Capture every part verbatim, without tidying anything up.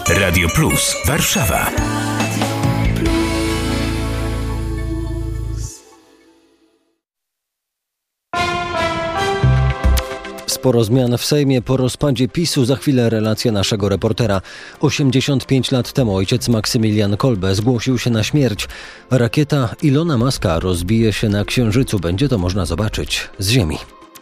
Radio Plus Warszawa. Sporo zmian w Sejmie po rozpadzie PiSu. Za chwilę relacja naszego reportera. osiemdziesiąt pięć lat temu ojciec Maksymilian Kolbe zgłosił się na śmierć. Rakieta Ilona Muska rozbije się na Księżycu. Będzie to można zobaczyć z Ziemi.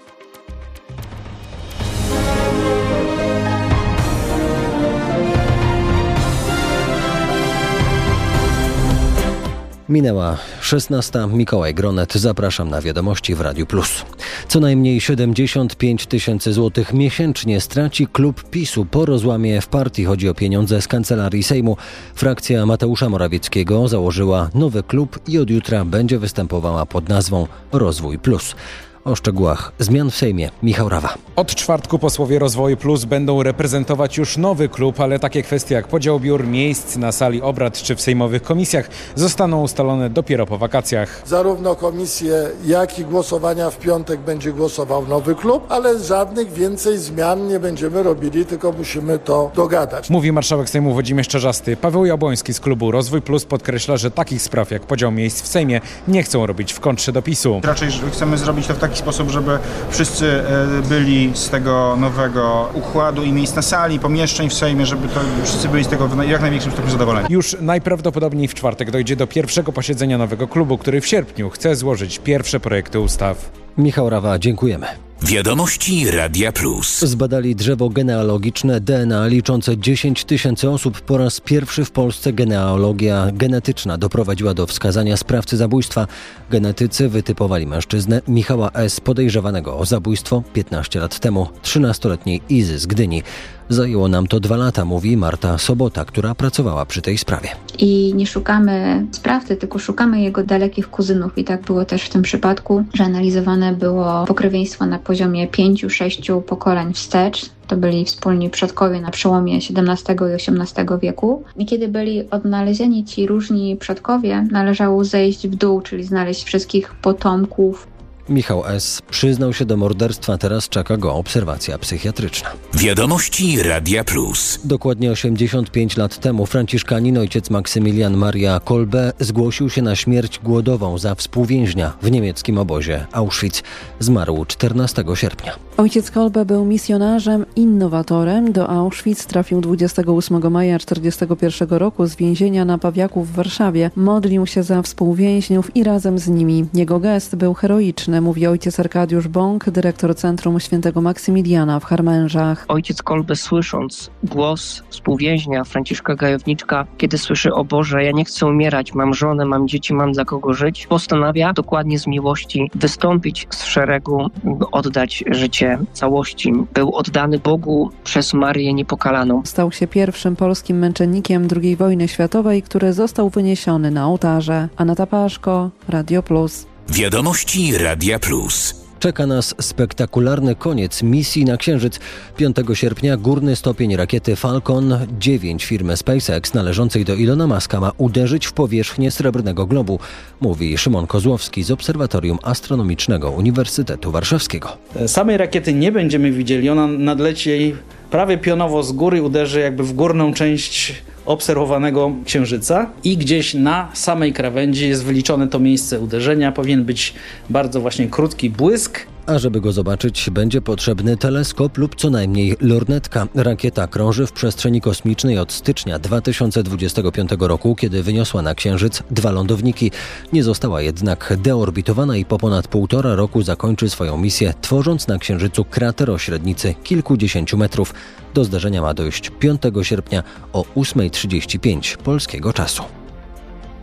Minęła szesnasta. Mikołaj Gronet. Zapraszam na wiadomości w Radiu Plus. Co najmniej siedemdziesiąt pięć tysięcy złotych miesięcznie straci klub PiSu po rozłamie w partii. Chodzi o pieniądze z Kancelarii Sejmu. Frakcja Mateusza Morawieckiego założyła nowy klub i od jutra będzie występowała pod nazwą Rozwój Plus. O szczegółach zmian w Sejmie Michał Rawa. Od czwartku posłowie Rozwoju Plus będą reprezentować już nowy klub, ale takie kwestie jak podział biur, miejsc na sali obrad czy w sejmowych komisjach zostaną ustalone dopiero po wakacjach. Zarówno komisje, jak i głosowania w piątek będzie głosował nowy klub, ale żadnych więcej zmian nie będziemy robili, tylko musimy to dogadać. Mówi marszałek Sejmu Włodzimierz Czarzasty. Paweł Jabłoński z klubu Rozwój Plus podkreśla, że takich spraw jak podział miejsc w Sejmie nie chcą robić w kontrze do PiSu. Raczej chcemy zrobić to w taki sposób, żeby wszyscy byli z tego nowego układu i miejsc na sali, pomieszczeń w Sejmie, żeby to wszyscy byli z tego w jak największym stopniu zadowoleni. Już najprawdopodobniej w czwartek dojdzie do pierwszego posiedzenia nowego klubu, który w sierpniu chce złożyć pierwsze projekty ustaw. Michał Rawa, dziękujemy. Wiadomości Radia Plus. Zbadali drzewo genealogiczne D N A liczące dziesięć tysięcy osób. Po raz pierwszy w Polsce genealogia genetyczna doprowadziła do wskazania sprawcy zabójstwa. Genetycy wytypowali mężczyznę Michała S., podejrzewanego o zabójstwo piętnaście lat temu trzynastoletniej Izy z Gdyni. Zajęło nam to dwa lata, mówi Marta Sobota, która pracowała przy tej sprawie. I nie szukamy sprawcy, tylko szukamy jego dalekich kuzynów. I tak było też w tym przypadku, że analizowane było pokrewieństwo na poziomie pięciu, sześciu pokoleń wstecz. To byli wspólni przodkowie na przełomie siedemnastego i osiemnastego wieku. I kiedy byli odnalezieni ci różni przodkowie, należało zejść w dół, czyli znaleźć wszystkich potomków. Michał S. przyznał się do morderstwa, teraz czeka go obserwacja psychiatryczna. Wiadomości Radia Plus. Dokładnie osiemdziesiąt pięć lat temu franciszkanin ojciec Maksymilian Maria Kolbe zgłosił się na śmierć głodową za współwięźnia w niemieckim obozie Auschwitz. Zmarł czternastego sierpnia. Ojciec Kolbe był misjonarzem, innowatorem. Do Auschwitz trafił dwudziestego ósmego maja tysiąc dziewięćset czterdziestego pierwszego roku z więzienia na Pawiaku w Warszawie. Modlił się za współwięźniów i razem z nimi. Jego gest był heroiczny, mówi ojciec Arkadiusz Bąk, dyrektor Centrum Świętego Maksymiliana w Harmężach. Ojciec Kolbe, słysząc głos współwięźnia Franciszka Gajowniczka, kiedy słyszy: o Boże, ja nie chcę umierać, mam żonę, mam dzieci, mam dla kogo żyć, postanawia dokładnie z miłości wystąpić z szeregu, oddać życie całości. Był oddany Bogu przez Maryję Niepokalaną. Stał się pierwszym polskim męczennikiem drugiej wojny światowej, który został wyniesiony na ołtarze. Aneta Paszko, Radio Plus. Wiadomości Radia Plus. Czeka nas spektakularny koniec misji na Księżyc. piątego sierpnia górny stopień rakiety Falcon dziewięć firmy SpaceX należącej do Ilona Muska ma uderzyć w powierzchnię Srebrnego Globu, mówi Szymon Kozłowski z Obserwatorium Astronomicznego Uniwersytetu Warszawskiego. Samej rakiety nie będziemy widzieli, ona nadleci prawie pionowo z góry, uderzy jakby w górną część obserwowanego Księżyca i gdzieś na samej krawędzi jest wyliczone to miejsce uderzenia. Powinien być bardzo właśnie krótki błysk. A żeby go zobaczyć, będzie potrzebny teleskop lub co najmniej lornetka. Rakieta krąży w przestrzeni kosmicznej od stycznia dwa tysiące dwudziestego piątego roku, kiedy wyniosła na Księżyc dwa lądowniki. Nie została jednak deorbitowana i po ponad półtora roku zakończy swoją misję, tworząc na Księżycu krater o średnicy kilkudziesięciu metrów. Do zdarzenia ma dojść piątego sierpnia o ósma trzydzieści pięć polskiego czasu.